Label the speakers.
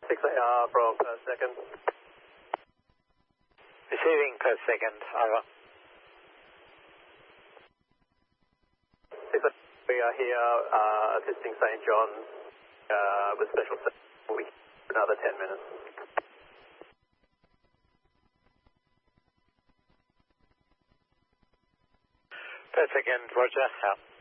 Speaker 1: 6AR from per second.
Speaker 2: Receiving per second, over.
Speaker 1: We are here assisting St. John's with special service. We'll be here for another 10 minutes.
Speaker 2: Per second, roger, out.